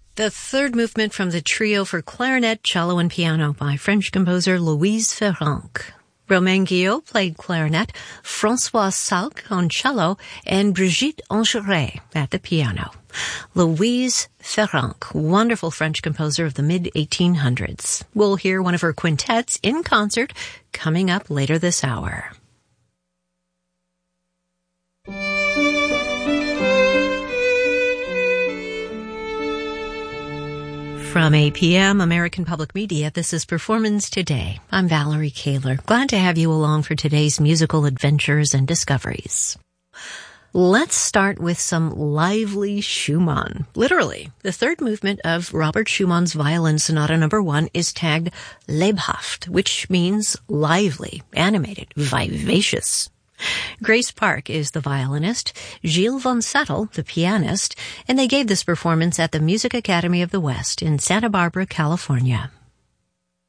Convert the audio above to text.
The third movement from the trio for clarinet, cello, and piano by French composer Louise Ferranc. Romain Guillot played clarinet, François Salk on cello, and Brigitte Angeret at the piano. Louise Ferranc, wonderful French composer of the mid-1800s. We'll hear one of her quintets in concert coming up later this hour. From APM, American Public Media, this is Performance Today. I'm Valerie Kaler. Glad to have you along for today's musical adventures and discoveries. Let's start with some lively Schumann. Literally, the third movement of Robert Schumann's Violin Sonata No. 1 is tagged lebhaft, which means lively, animated, vivacious. Grace Park is the violinist, Gilles von Settle the pianist, and they gave this performance at the Music Academy of the West in Santa Barbara, California.